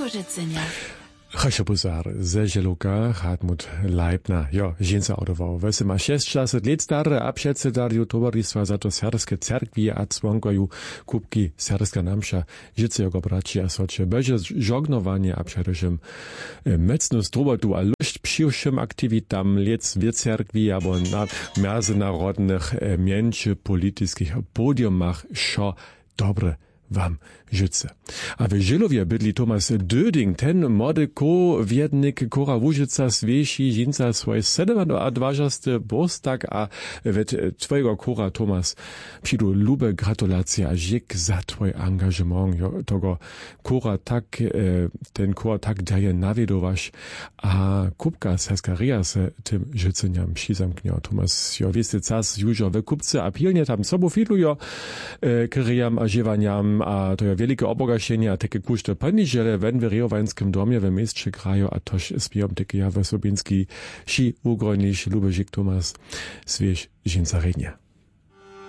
Kożycenia. Chashabuzar, Zejeluka, Hartmut Leibner, ja, Jinsa Autował. Wese ma 6 lat stare abschätzedariu towarzystwa za to serbskie cerkwi a dzwonkoju kubki serbska namsza życego bracia socie. Będzie żognowanie abschätzem mecnus drobotu a luść przyjszym aktivitam lec w cerkwi abo na międzynarodnych między politycznych podiumach szo dobre wam życie. A w Żylowie bydli Thomas Döding, ten młody ko-wiednik Kora Łużyca zwieści jinca swoje 27. bostak, a wet twojego Kora Thomas przydu lube gratulacje a dzięk za twój angażement. Tego Kora tak, ten Kor tak daje nawiedowasz, a kubka seskaria se tym życeniam przyzamkniał. Thomas, jo wieste cas już we kupce, a pilnie tam sobą filujo kryjam a żywaniam, a to je wielkie obogaćenje, a takie kuszte paniżele w Enweriowańskim domie w mieście kraju, a toż zbijam takie ja w Sobinski, si ugrojniš, Lubežik Tomas, sviež žinca rednja.